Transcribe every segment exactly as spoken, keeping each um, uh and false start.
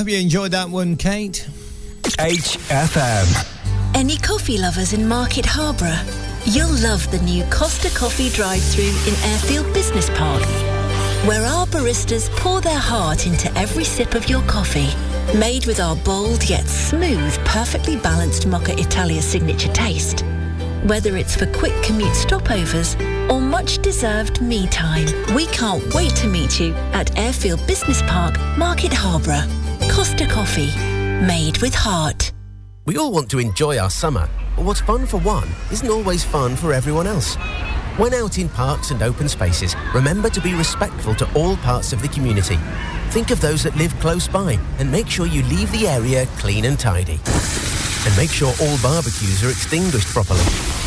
hope you enjoyed that one, Kate. H F M. Any coffee lovers in Market Harborough? You'll love the new Costa Coffee drive-thru in Airfield Business Park, where our baristas pour their heart into every sip of your coffee. Made with our bold yet smooth, perfectly balanced Mocha Italia signature taste. Whether it's for quick commute stopovers or much-deserved me time, we can't wait to meet you at Airfield Business Park, Market Harborough. Costa Coffee, made with heart. We all want to enjoy our summer, but what's fun for one isn't always fun for everyone else. When out in parks and open spaces, remember to be respectful to all parts of the community. Think of those that live close by and make sure you leave the area clean and tidy. And make sure all barbecues are extinguished properly.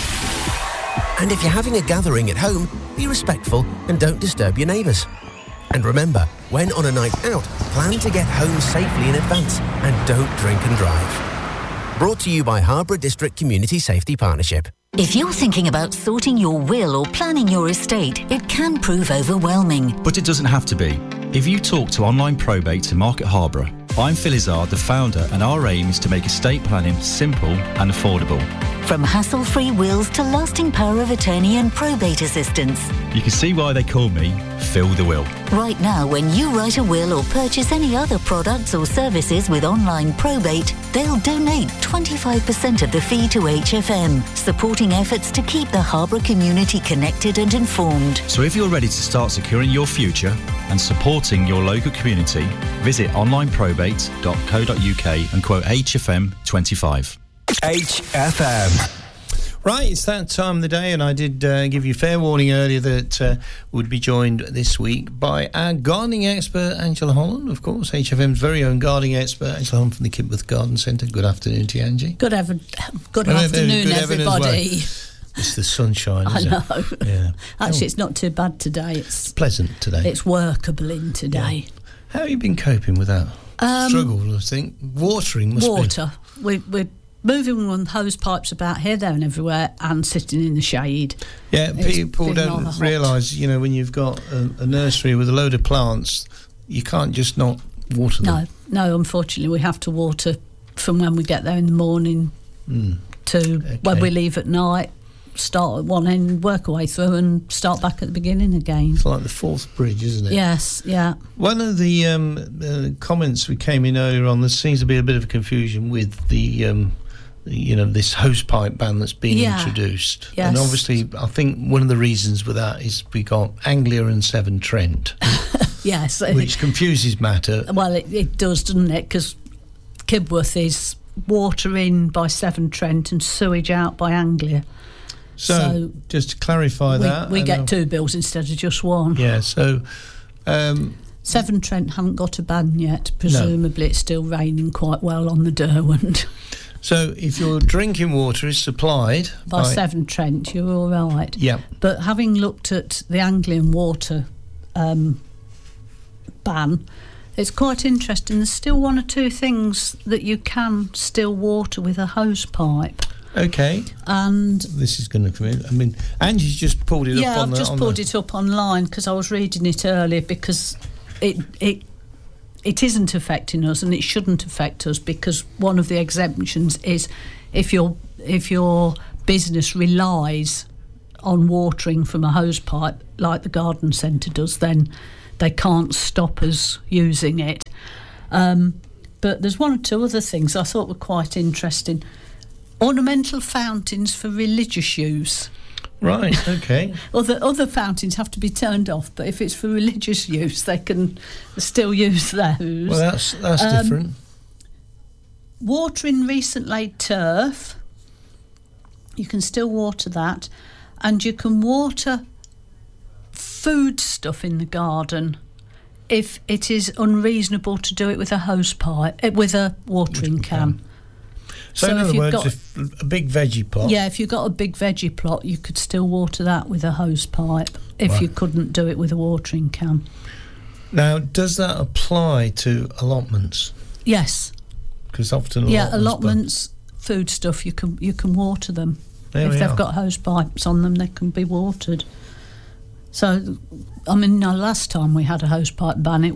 And if you're having a gathering at home, be respectful and don't disturb your neighbours. And remember, when on a night out, plan to get home safely in advance and don't drink and drive. Brought to you by Harborough District Community Safety Partnership. If you're thinking about sorting your will or planning your estate, it can prove overwhelming. But it doesn't have to be. If you talk to Online Probate in Market Harborough, I'm Phil Izzard, the founder, and our aim is to make estate planning simple and affordable. From hassle-free wills to lasting power of attorney and probate assistance. You can see why they call me Phil the Will. Right now, when you write a will or purchase any other products or services with Online Probate, they'll donate twenty-five percent of the fee to H F M, supporting efforts to keep the Harborough community connected and informed. So if you're ready to start securing your future and supporting your local community, visit online probate dot co dot uk and quote H F M twenty-five. H F M. Right, it's that time of the day, and I did uh, give you fair warning earlier that uh, we'd be joined this week by our gardening expert, Angela Holland, of course, H F M's very own gardening expert, Angela Holland from the Kidworth Garden Centre. Good afternoon to you, Angie. Good, ever, good Well, afternoon, good everybody. Well. It's the sunshine, I isn't know. it? Yeah. Actually, Oh, it's not too bad today. It's, it's pleasant today. it's workable in today. Yeah. How have you been coping with that Um, struggle, I think? Watering must Water. We, we're moving on hose pipes about here, there and everywhere and sitting in the shade. be... Yeah, It's people been rather don't hot. realise, you know, when you've got a, a nursery with a load of plants, you can't just not water them. No, no, unfortunately, we have to water from when we get there in the morning Mm. to Okay. when we leave at night, start at one end, work our way through and start back at the beginning again. It's like the Fourth Bridge, isn't it? Yes, yeah. One of the um, uh, comments we came in earlier on, there seems to be a bit of confusion with the, um, you know, this hosepipe ban that's been Yeah. introduced. Yes. And obviously, I think one of the reasons with that is we got Anglia and Severn Trent, Yes. which confuses matter. Well, it, it does, doesn't it? Because Kidworth is water in by Severn Trent and sewage out by Anglia. So, So just to clarify We, that. we and, get uh, two bills instead of just one. Yeah, so... Um, Severn Trent haven't got a ban yet. Presumably it's still raining quite well on the Derwent. so if your drinking water is supplied By Severn Trent, you're all right. Yeah. But having looked at the Anglian water um, ban, it's quite interesting. There's still one or two things that you can still water with a hose pipe. Okay. And This is going to come in. I mean, Angie's just pulled it yeah, up on I've the... just on pulled the, it up online because I was reading it earlier because it it it isn't affecting us and it shouldn't affect us because one of the exemptions is if your if your business relies on watering from a hose pipe like the garden centre does, then they can't stop us using it. Um, but there's one or two other things I thought were quite interesting. Ornamental fountains for religious use. Right, okay. Other other fountains have to be turned off, but if it's for religious use, they can still use those. Well, that's that's Um, different. Watering recent laid turf, you can still water that, and you can water food stuff in the garden if it is unreasonable to do it with a hose pipe, eh, with a watering can. So, so in if other you've words, got- if a big veggie plot... Yeah, if you've got a big veggie plot, you could still water that with a hose pipe if Right. you couldn't do it with a watering can. Now, does that apply to allotments? Yes. Because often Yeah, allotments... allotments, food stuff, you can you can water them. There if we they've are. got hose pipes on them, they can be watered. So, I mean, now last time we had a hose pipe ban, it was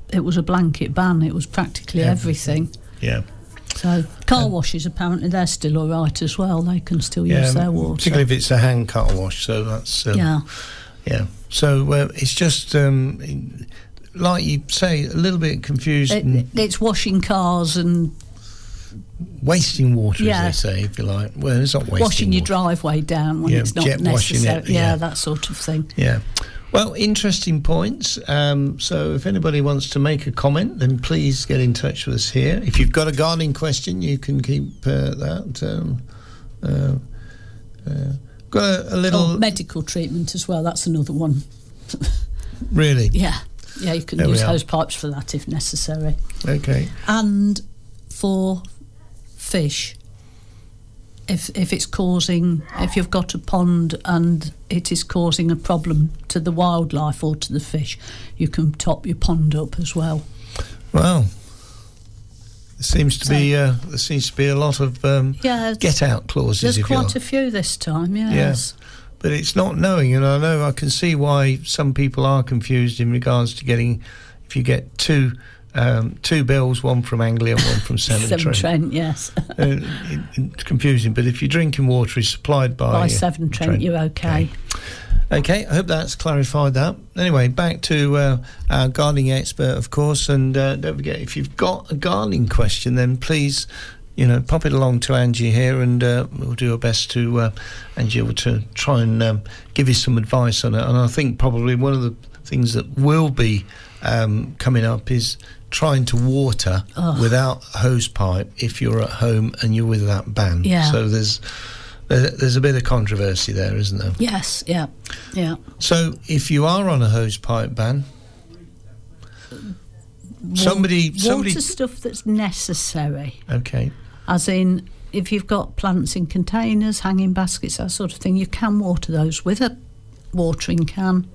it was a blanket ban. It was practically everything. everything. Yeah. So car washes, apparently, they're still all right as well. They can still use yeah, their water. Particularly if it's a hand car wash. So that's um, yeah, yeah. So uh, it's just um, like you say, a little bit confused. It, it's washing cars and wasting water, yeah. as they say, if you like. Well, it's not wasting. Washing your water. driveway down when yeah, it's not jet necessary. It, yeah. yeah, that sort of thing. Yeah. Well, interesting points. Um, so if anybody wants to make a comment, then please get in touch with us here. If you've got a gardening question, you can keep uh, that. Um, uh, uh, got a, a little... Oh, medical treatment as well, that's another one. Really? Yeah. Yeah, you can there use hose pipes for that if necessary. Okay. And for fish, if if it's causing, if you've got a pond and it is causing a problem to the wildlife or to the fish, you can top your pond up as well. Well, there seems to so, be uh, there seems to be a lot of um, yeah, get out clauses. There's if quite you a few this time. Yes. Yeah. But it's not knowing, and I know I can see why some people are confused in regards to getting, if you get two um, two bills, one from Anglia, one from Severn Trent. Severn Trent, yes. uh, it, it's confusing, but if your drinking water is supplied by, by uh, Severn Trent, Trent, you're okay. okay. Okay, I hope that's clarified that. Anyway, back to uh, our gardening expert, of course, and uh, don't forget, if you've got a gardening question, then please, you know, pop it along to Angie here, and uh, we'll do our best to, uh, Angie, will to try and um, give you some advice on it. And I think probably one of the things that will be um, coming up is trying to water oh. without a hose pipe if you're at home and you're with that ban. Yeah. So there's there's a bit of controversy there, isn't there? Yes, yeah, yeah. So if you are on a hose pipe ban, somebody... Water somebody stuff that's necessary. Okay. As in, if you've got plants in containers, hanging baskets, that sort of thing, you can water those with a watering can.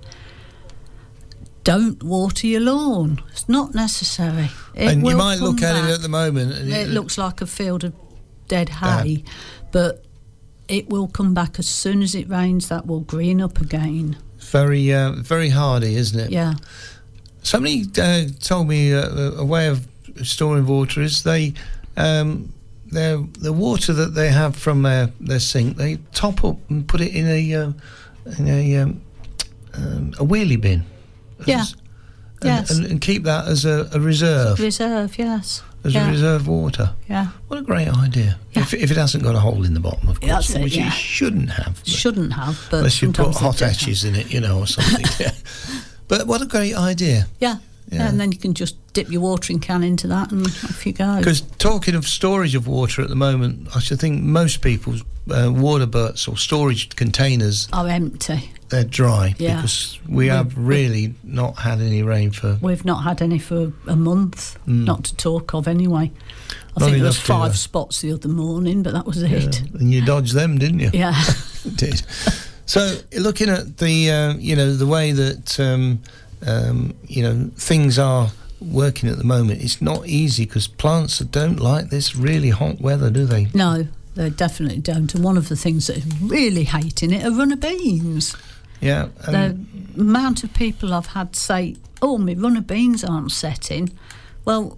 Don't water your lawn. It's not necessary. It and will you might come look at back. it at the moment. And it, it looks like a field of dead hay, yeah. but it will come back as soon as it rains. That will green up again. Very, uh, very hardy, isn't it? Yeah. Somebody uh, told me uh, a way of storing water is they, um, their the water that they have from their, their sink, they top up and put it in a uh, in a um, um, a wheelie bin. Yeah. As, yes. And, and, and keep that as a, a reserve. Reserve, yes. As yeah. a reserve water. Yeah. What a great idea. Yeah. If, if it hasn't got a hole in the bottom, of course, That's it, which yeah. it shouldn't have. Shouldn't have, but unless you put hot have. ashes in it, you know, or something. yeah. But what a great idea. Yeah. Yeah. yeah. And then you can just dip your watering can into that and off you go. Because talking of storage of water at the moment, I should think most people's uh, water butts or storage containers are empty. They're dry yeah. because we we've, have really not had any rain for... We've not had any for a month, mm. not to talk of anyway. I not think there was five to, uh, spots the other morning, but that was yeah. it. And you dodged them, didn't you? Yeah. Did. So looking at the, uh, you know, the way that, um, um, you know, things are working at the moment, it's not easy because plants don't like this really hot weather, do they? No, they definitely don't. And one of the things that is really hating it are runner beans. Yeah. Um, the amount of people I've had say, oh, my runner beans aren't setting. Well,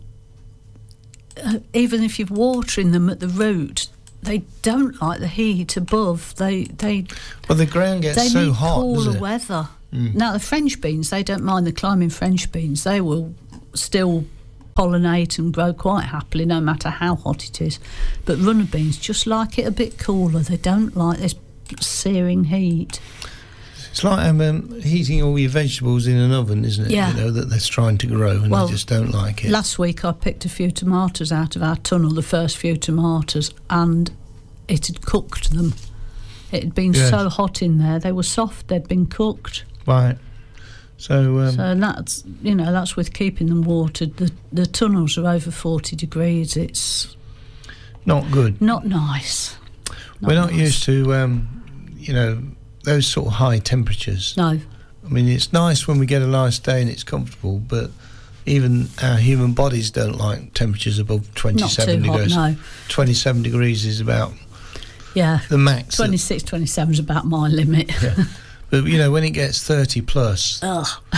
uh, even if you're watering them at the root, they don't like the heat above. They, they, well, the ground gets they so need hot, cooler doesn't it? weather. Mm. Now, the French beans, they don't mind the climbing French beans. They will still pollinate and grow quite happily no matter how hot it is. But runner beans just like it a bit cooler. They don't like this searing heat. It's like um, heating all your vegetables in an oven, isn't it? Yeah. You know, that they're trying to grow and well, they just don't like it. Last week I picked a few tomatoes out of our tunnel, the first few tomatoes, and it had cooked them. It had been yes. so hot in there. They were soft, they'd been cooked. Right. So, um, so that's, you know, that's with keeping them watered. The, the tunnels are over forty degrees. It's not good. Not nice. Not We're not nice. used to, um, you know, those sort of high temperatures. No. I mean, it's nice when we get a nice day and it's comfortable, but even our human bodies don't like temperatures above twenty-seven not too degrees. Hot, no. twenty-seven degrees is about yeah the max. twenty-six, twenty-seven is about my limit. Yeah. But, you know, when it gets thirty plus, Ugh.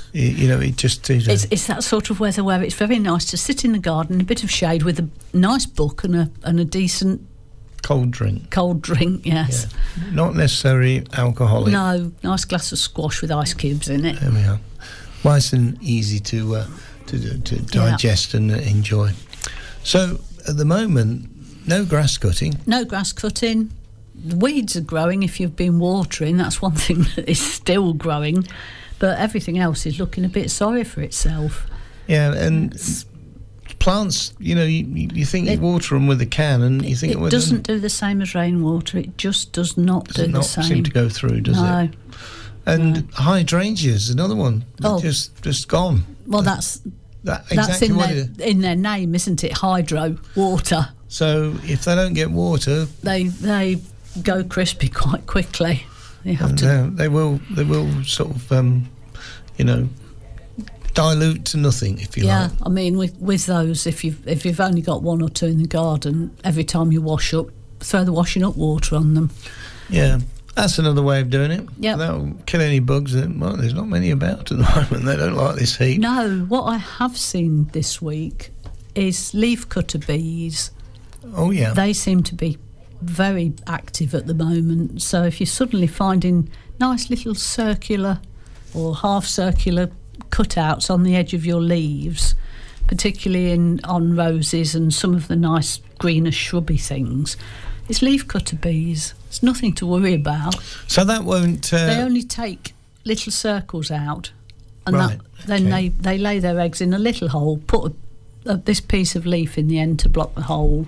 You, you know, it just... It, uh, it's, it's that sort of weather where it's very nice to sit in the garden, a bit of shade with a nice book and a and a decent... Cold drink. Cold drink, yes. Yeah. Not necessarily alcoholic. No, nice glass of squash with ice cubes in it. There we are. Nice and easy to, uh, to, to digest yeah. and enjoy. So, at the moment, no grass cutting. No grass cutting. The weeds are growing if you've been watering. That's one thing that is still growing. But everything else is looking a bit sorry for itself. Yeah, and it's, plants, you know, you, you think it, you water them with a can and you think... It well, doesn't do the same as rainwater. It just does not does do not the same. seem to go through, does no. it? And no. hydrangeas, another one. Oh. Just, just gone. Well, that's... That, That's exactly in what their, it, in their name, isn't it? Hydro, water. So if they don't get water, they they go crispy quite quickly. You have to. They will they will sort of um, you know dilute to nothing, if you yeah, like. I mean with with those, if you've if you've only got one or two in the garden, every time you wash up, throw the washing up water on them. Yeah. That's another way of doing it. Yeah, that'll kill any bugs. Well, there's not many about at the moment. They don't like this heat. No, what I have seen this week is leafcutter bees. Oh yeah, they seem to be very active at the moment. So if you're suddenly finding nice little circular or half circular cutouts on the edge of your leaves, particularly in on roses and some of the nice greenish shrubby things, it's leafcutter bees. It's nothing to worry about. So that won't... Uh... They only take little circles out, and right. that, then okay. they, they lay their eggs in a little hole, put a, a, this piece of leaf in the end to block the hole,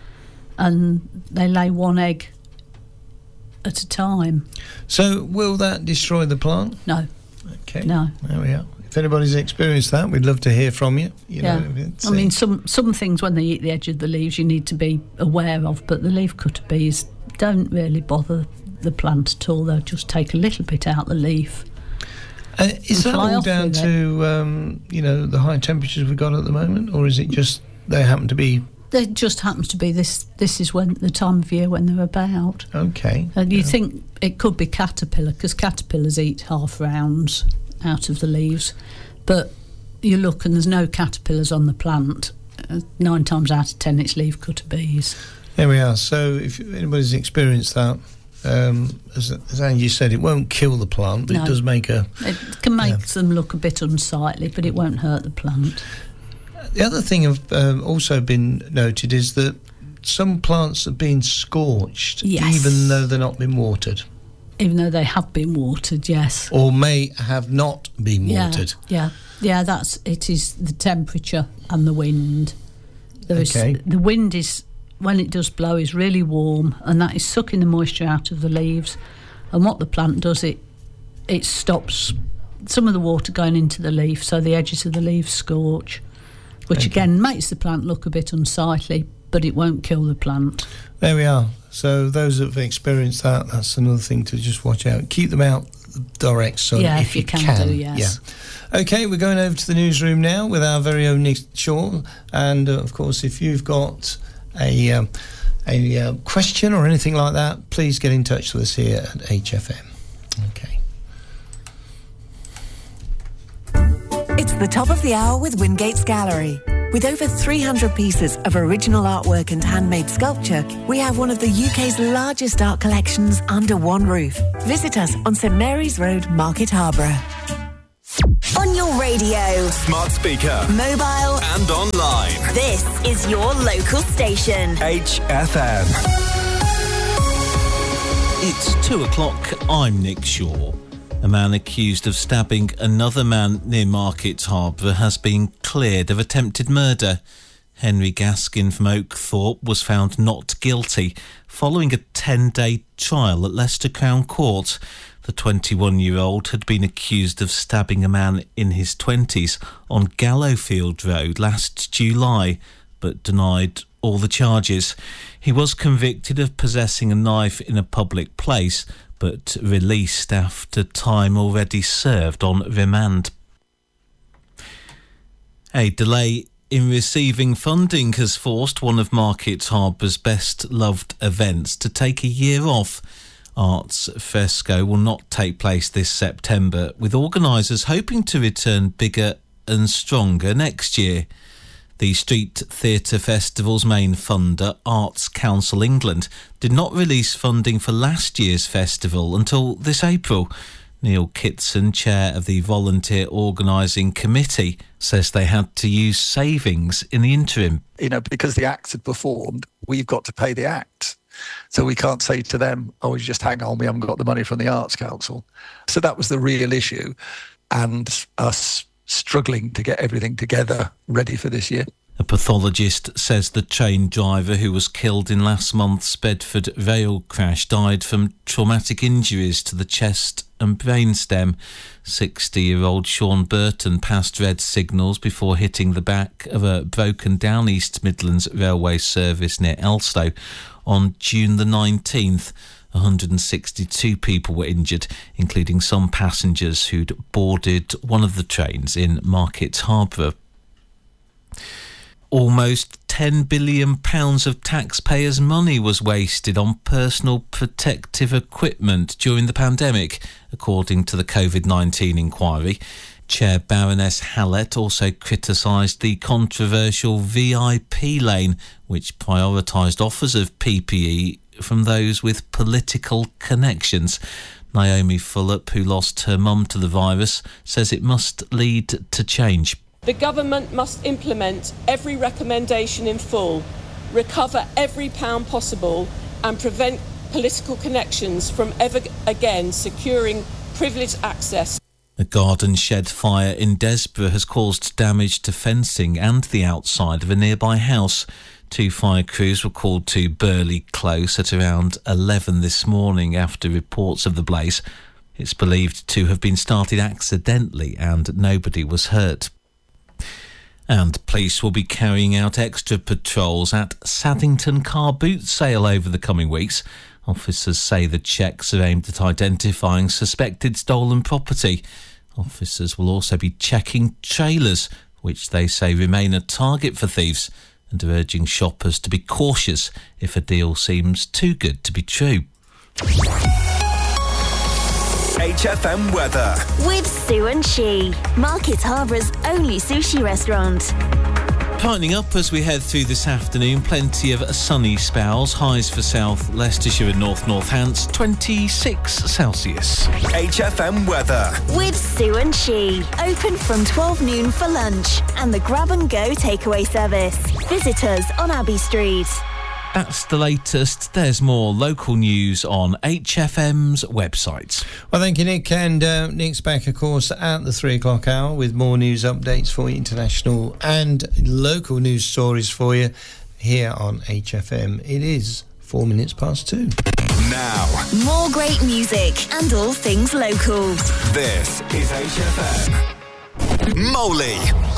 and they lay one egg at a time. So will that destroy the plant? No. Okay. No. There we are. If anybody's experienced that, we'd love to hear from you. you yeah. know, I mean, some some things when they eat the edge of the leaves you need to be aware of, but the leafcutter bees don't really bother the plant at all. They'll just take a little bit out the leaf. Uh, is that all down to um, you know the high temperatures we've got at the moment, or is it just they happen to be? It just happens to be this. This is when the time of year when they're about. Okay. And you yeah. think it could be caterpillar, because caterpillars eat half rounds out of the leaves, but you look and there's no caterpillars on the plant. Uh, nine times out of ten, it's leafcutter bees. There we are. So if anybody's experienced that, um, as, as Angie said, it won't kill the plant, but no. it does make a... It can make yeah. them look a bit unsightly, but it won't hurt the plant. The other thing I've um, also been noted is that some plants have been scorched, yes. even though they're not been watered. Even though they have been watered, yes. Or may have not been yeah, watered. Yeah, yeah, that's it. Is the temperature and the wind. There is, okay. The wind is, when it does blow, is really warm, and that is sucking the moisture out of the leaves. And what the plant does, it it stops some of the water going into the leaf, so the edges of the leaves scorch, which okay. again makes the plant look a bit unsightly, but it won't kill the plant. There we are. So those that have experienced that, that's another thing to just watch out. Keep them out direct sun yeah, if, if you, you can, can. do, yes. Yeah. Okay, we're going over to the newsroom now with our very own Nick Shaw. And, uh, of course, if you've got a, um, a uh, question or anything like that, please get in touch with us here at H F M. Okay. It's the top of the hour with Wingate's Gallery. With over three hundred pieces of original artwork and handmade sculpture, we have one of the U K's largest art collections under one roof. Visit us on St Mary's Road, Market Harborough. On your radio, smart speaker, mobile and online. This is your local station. H F M. It's two o'clock. I'm Nick Shaw. A man accused of stabbing another man near Market Harborough has been cleared of attempted murder. Henry Gaskin from Oakthorpe was found not guilty following a ten-day trial at Leicester Crown Court. The twenty-one-year-old had been accused of stabbing a man in his twenties on Gallowfield Road last July, but denied all the charges. He was convicted of possessing a knife in a public place, but released after time already served on remand. A delay in receiving funding has forced one of Market Harbour's best-loved events to take a year off. Arts Fresco will not take place this September, with organisers hoping to return bigger and stronger next year. The Street Theatre Festival's main funder, Arts Council England, did not release funding for last year's festival until this April. Neil Kitson, chair of the Volunteer Organising Committee, says they had to use savings in the interim. You know, because the acts had performed, we've got to pay the act. So we can't say to them, oh, you just hang on, we haven't got the money from the Arts Council. So that was the real issue, and us struggling to get everything together ready for this year. A pathologist says the train driver who was killed in last month's Bedford rail crash died from traumatic injuries to the chest and brainstem. sixty-year-old Sean Burton passed red signals before hitting the back of a broken-down East Midlands railway service near Elstow on June the nineteenth. one hundred sixty-two people were injured, including some passengers who'd boarded one of the trains in Market Harborough. Almost ten billion pounds of taxpayers' money was wasted on personal protective equipment during the pandemic, according to the COVID nineteen inquiry. Chair Baroness Hallett also criticised the controversial V I P lane, which prioritised offers of P P E from those with political connections. Naomi Fulop, who lost her mum to the virus, says it must lead to change. The government must implement every recommendation in full, recover every pound possible, and prevent political connections from ever again securing privileged access. A garden shed fire in Desborough has caused damage to fencing and the outside of a nearby house. Two fire crews were called to Burley Close at around eleven this morning after reports of the blaze. It's believed to have been started accidentally and nobody was hurt. And police will be carrying out extra patrols at Saddington car boot sale over the coming weeks. Officers say the checks are aimed at identifying suspected stolen property. Officers will also be checking trailers, which they say remain a target for thieves, and are urging shoppers to be cautious if a deal seems too good to be true. H F M weather. With Sue and She, Market Harbour's only sushi restaurant. Brightening up as we head through this afternoon. Plenty of sunny spells. Highs for South Leicestershire and North Northants, twenty-six Celsius. H F M weather. With Sue and She. Open from twelve noon for lunch and the grab and go takeaway service. Visit us on Abbey Street. That's the latest. There's more local news on H F M's website. Well, thank you, Nick. And uh, Nick's back, of course, at the three o'clock hour with more news updates for you, international and local news stories for you here on H F M. It is four minutes past two. Now, more great music and all things local. This is H F M. Moley.